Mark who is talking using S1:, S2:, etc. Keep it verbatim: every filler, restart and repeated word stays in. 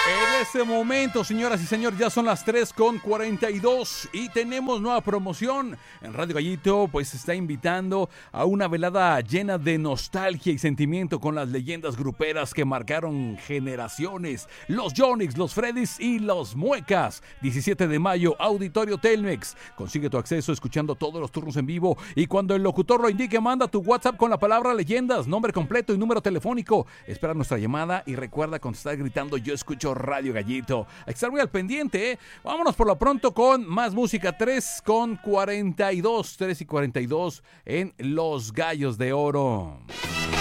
S1: En este momento, señoras y señores, ya son las tres con cuarenta y dos y tenemos nueva promoción. En Radio Gallito, pues está invitando a una velada llena de nostalgia y sentimiento con las leyendas gruperas que marcaron generaciones. Los Yonix, los Freddys y los Muecas. diecisiete de mayo, Auditorio Telmex. Consigue tu acceso escuchando todos los turnos en vivo y cuando el locutor lo indique, manda tu WhatsApp con la palabra leyendas, nombre completo y número telefónico. Espera nuestra llamada y recuerda contestar gritando: yo escucho Radio Gallito. Hay que estar muy al pendiente, ¿eh? Vámonos por lo pronto con más música. tres con cuarenta y dos, tres y cuarenta y dos en Los Gallos de Oro.